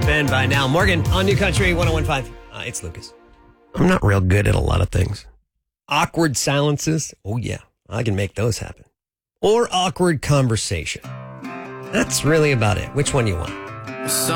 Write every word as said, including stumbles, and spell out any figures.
been by now. Morgan on New Country one oh one point five. Uh, it's Lucas. I'm not real good at a lot of things. Awkward silences. Oh, yeah. I can make those happen. Or awkward conversation. That's really about it. Which one you want?